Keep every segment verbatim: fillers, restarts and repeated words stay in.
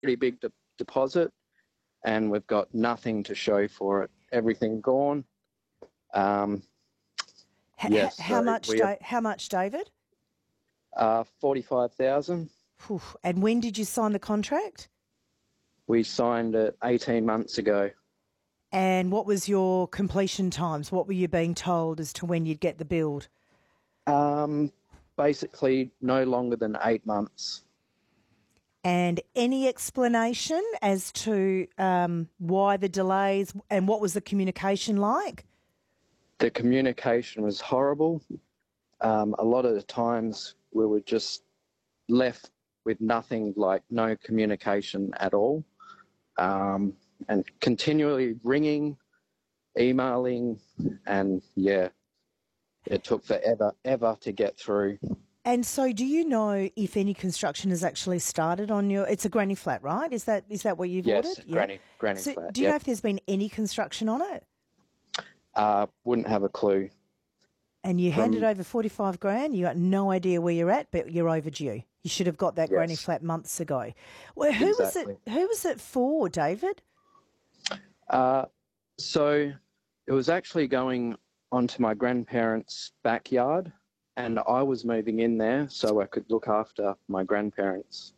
pretty big de- deposit, and we've got nothing to show for it. Everything gone. Um, H- yes. how so much? we Da- are, how much, David? uh, forty-five thousand. And when did you sign the contract? We signed it eighteen months ago. And what was your completion times? What were you being told as to when you'd get the build? Um, basically, no longer than eight months. And any explanation as to um, why the delays and what was the communication like? The communication was horrible. Um, a lot of the times we were just left with nothing, like no communication at all, um, and continually ringing, emailing, and yeah, it took forever, ever to get through. And so do you know if any construction has actually started on your... It's a granny flat, right? Is that is that what you've yes, ordered? Yes, granny, granny so flat. Do you yep. know if there's been any construction on it? Uh, wouldn't have a clue. And you From, handed over forty-five grand, you got no idea where you're at, but you're overdue. You should have got that yes. granny flat months ago. Well, who exactly. was it? Who was it for, David? Uh, so it was actually going onto my grandparents' backyard, and I was moving in there so I could look after my grandparents.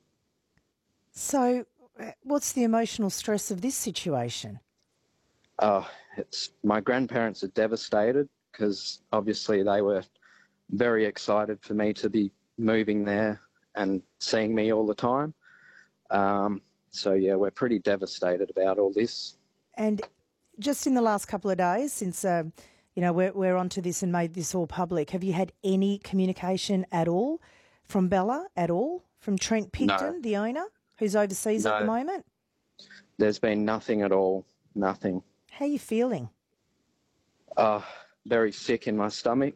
So what's the emotional stress of this situation? Uh, it's my grandparents are devastated because obviously they were very excited for me to be moving there and seeing me all the time. Um, so, yeah, we're pretty devastated about all this. And just in the last couple of days since, uh, you know, we're, we're onto this and made this all public, have you had any communication at all from Bella at all, from Trent Pigden, no. the owner, who's overseas no. at the moment? There's been nothing at all, nothing. How are you feeling? Uh, very sick in my stomach.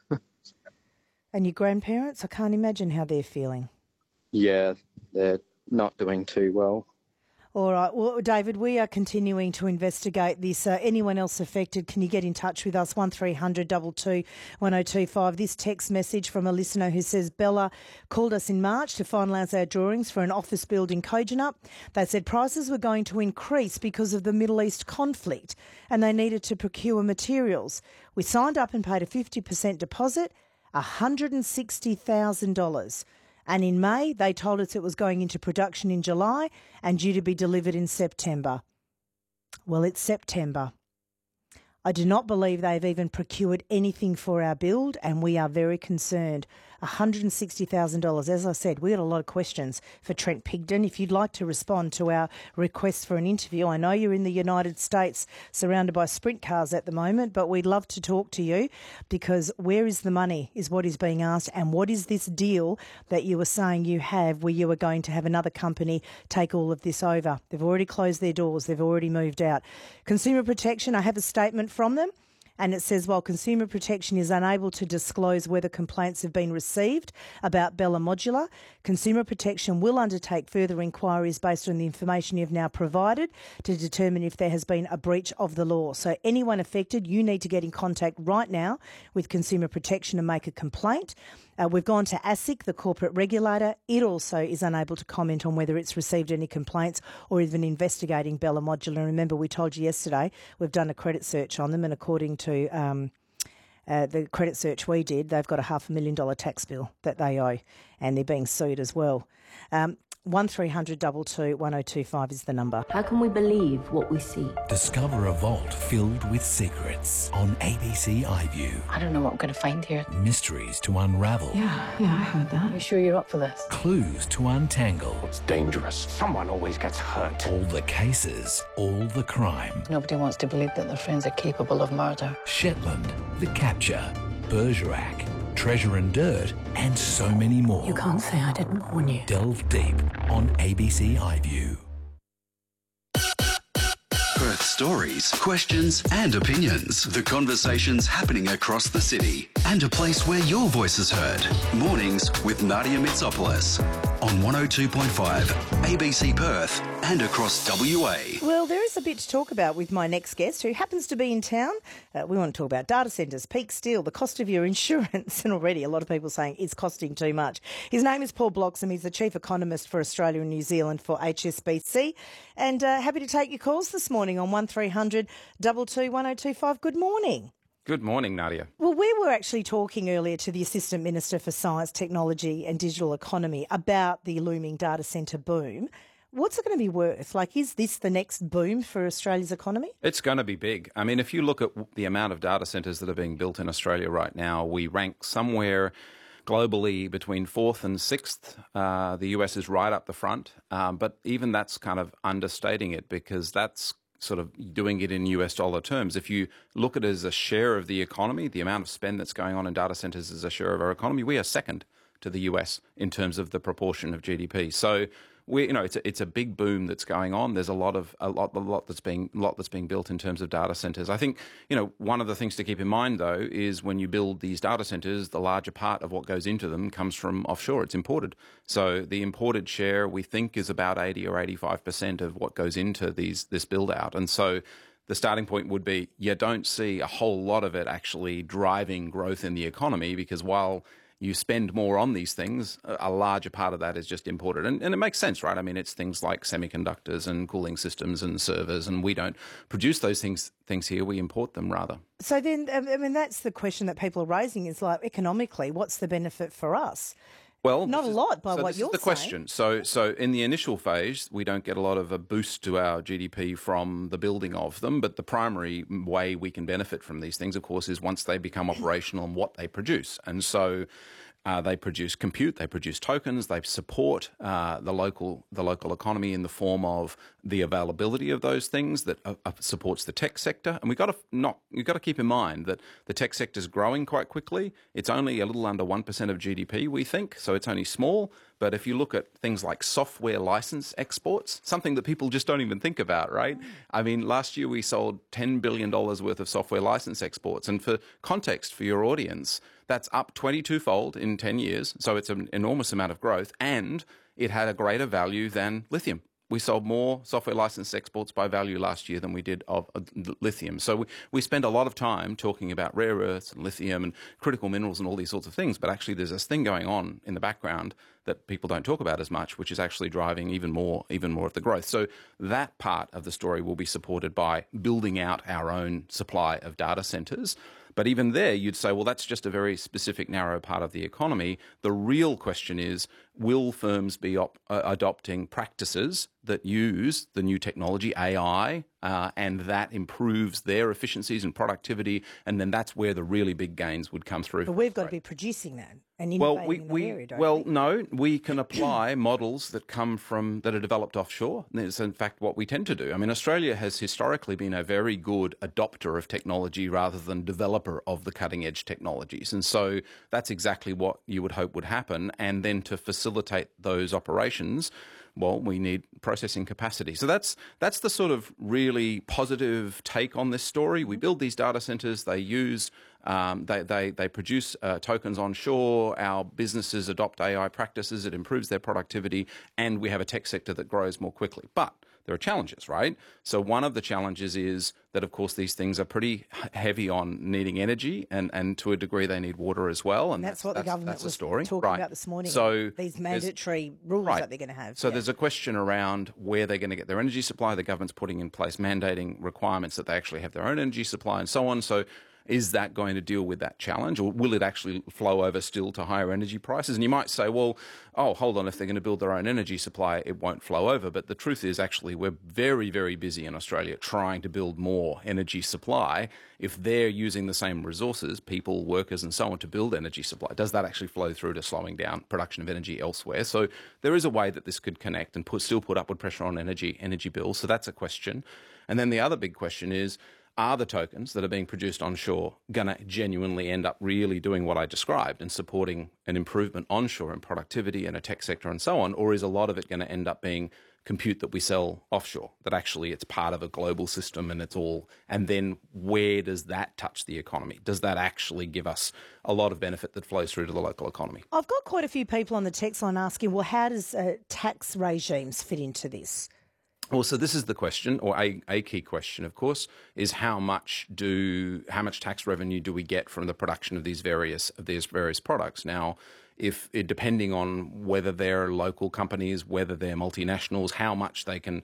And your grandparents, I can't imagine how they're feeling. Yeah, they're not doing too well. All right. Well, David, we are continuing to investigate this. Uh, anyone else affected, can you get in touch with us? one three hundred two two one oh two five. This text message from a listener who says, Bella called us in March to finalise our drawings for an office build in Kojonup. They said prices were going to increase because of the Middle East conflict and they needed to procure materials. We signed up and paid a fifty percent deposit, one hundred sixty thousand dollars. And in May, they told us it was going into production in July and due to be delivered in September. Well, it's September. I do not believe they've even procured anything for our build, and we are very concerned. one hundred sixty thousand dollars. As I said, we got a lot of questions for Trent Pigden. If you'd like to respond to our request for an interview, I know you're in the United States surrounded by sprint cars at the moment, but we'd love to talk to you because where is the money is what is being asked, and what is this deal that you were saying you have where you are going to have another company take all of this over? They've already closed their doors. They've already moved out. Consumer Protection, I have a statement from them. And it says, while Consumer Protection is unable to disclose whether complaints have been received about Bella Modular, Consumer Protection will undertake further inquiries based on the information you've now provided to determine if there has been a breach of the law. So anyone affected, you need to get in contact right now with Consumer Protection and make a complaint. Uh, we've gone to ASIC, the corporate regulator. It also is unable to comment on whether it's received any complaints or even investigating Bella Modular. Remember, we told you yesterday we've done a credit search on them, and according to um, uh, the credit search we did, they've got a half a million dollar tax bill that they owe, and they're being sued as well. Um, one three hundred two two one oh two five is the number. How can we believe what we see? Discover a vault filled with secrets on A B C iView. I don't know what we're going to find here. Mysteries to unravel. Yeah, yeah, I heard that. Are you sure you're up for this? Clues to untangle. It's dangerous. Someone always gets hurt. All the cases, all the crime. Nobody wants to believe that their friends are capable of murder. Shetland, The Capture, Bergerac, Treasure and Dirt, and so many more. You can't say I didn't warn you. Delve deep on A B C iView. Perth stories, questions and opinions. The conversations happening across the city. And a place where your voice is heard. Mornings with Nadia Mitsopoulos. on one oh two point five, A B C Perth and across W A. Well, there is a bit to talk about with my next guest, who happens to be in town. Uh, we want to talk about data centres, peak steel, the cost of your insurance, and already a lot of people saying it's costing too much. His name is Paul Bloxham. He's the Chief Economist for Australia and New Zealand for H S B C. And uh, happy to take your calls this morning on one three hundred two two one oh two five. Good morning. Good morning, Nadia. Well, we were actually talking earlier to the Assistant Minister for Science, Technology and Digital Economy about the looming data centre boom. What's it going to be worth? Like, is this the next boom for Australia's economy? It's going to be big. I mean, if you look at the amount of data centres that are being built in Australia right now, we rank somewhere globally between fourth and sixth. Uh, the U S is right up the front. Um, but even that's kind of understating it, because that's sort of doing it in U S dollar terms. If you look at it as a share of the economy, the amount of spend that's going on in data centres as a share of our economy, we are second to the U S in terms of the proportion of G D P. So we, you know, it's a, it's a big boom that's going on. There's a lot of a lot, a lot that's being lot that's being built in terms of data centers. I think, you know, one of the things to keep in mind though is when you build these data centers, the larger part of what goes into them comes from offshore. It's imported. So the imported share we think is about eighty or eighty-five percent of what goes into these this build out. And so the starting point would be you don't see a whole lot of it actually driving growth in the economy, because while you spend more on these things, a larger part of that is just imported. And, and it makes sense, right? I mean, it's things like semiconductors and cooling systems and servers, and we don't produce those things things here. We import them, rather. So then, I mean, that's the question that people are raising is, like, economically, what's the benefit for us? Well, not a lot by so what this you're is the saying. question. So, so in the initial phase, we don't get a lot of a boost to our G D P from the building of them. But the primary way we can benefit from these things, of course, is once they become operational and what they produce. And so Uh, they produce compute, they produce tokens, they support uh, the local the local economy in the form of the availability of those things that uh, uh, supports the tech sector. And we've got to not you've got to keep in mind that the tech sector is growing quite quickly. It's only a little under one percent of G D P, we think, so it's only small. But if you look at things like software license exports, something that people just don't even think about, right? I mean, last year we sold ten billion dollars worth of software license exports. And for context for your audience, that's up twenty-two-fold in ten years. So it's an enormous amount of growth. And it had a greater value than lithium. We sold more software license exports by value last year than we did of uh, lithium. So we, we spend a lot of time talking about rare earths and lithium and critical minerals and all these sorts of things. But actually there's this thing going on in the background that people don't talk about as much, which is actually driving even more, even more of the growth. So that part of the story will be supported by building out our own supply of data centers. But even there, you'd say, well, that's just a very specific, narrow part of the economy. The real question is, will firms be op- uh, adopting practices that use the new technology, A I, uh, and that improves their efficiencies and productivity, and then that's where the really big gains would come through. But we've got to be producing that and well, innovating we, in that we, area, don't well, we? no, we can apply models that come from, that are developed offshore. It's in fact what we tend to do. I mean, Australia has historically been a very good adopter of technology rather than developer of the cutting edge technologies. And so that's exactly what you would hope would happen. And then to facilitate those operations, well, we need processing capacity. So that's that's the sort of really positive take on this story. We build these data centers, they use, um, they, they, they produce uh, tokens onshore, our businesses adopt A I practices, it improves their productivity, and we have a tech sector that grows more quickly. But there are challenges, right? So one of the challenges is that, of course, these things are pretty heavy on needing energy, and, and to a degree they need water as well. And, And that's, that's what the that's, government that's was a story. talking right. about this morning. So these mandatory rules right. that they're going to have. So yeah. there's a question around where they're going to get their energy supply. The government's putting in place mandating requirements that they actually have their own energy supply and so on. So is that going to deal with that challenge, or will it actually flow over still to higher energy prices? And you might say, well, oh, hold on, if they're going to build their own energy supply, it won't flow over. But the truth is actually we're very, very busy in Australia trying to build more energy supply. If they're using the same resources, people, workers and so on, to build energy supply, does that actually flow through to slowing down production of energy elsewhere? So there is a way that this could connect and put, still put upward pressure on energy, energy bills. So that's a question. And then the other big question is, are the tokens that are being produced onshore going to genuinely end up really doing what I described and supporting an improvement onshore in productivity and a tech sector and so on? Or is a lot of it going to end up being compute that we sell offshore, that actually it's part of a global system and it's all, and then where does that touch the economy? Does that actually give us a lot of benefit that flows through to the local economy? I've got quite a few people on the text line asking, well, how does uh, tax regimes fit into this? Well, so this is the question, or a, a key question, of course, is how much do how much tax revenue do we get from the production of these various of these various products? Now, if depending on whether they're local companies, whether they're multinationals, how much they can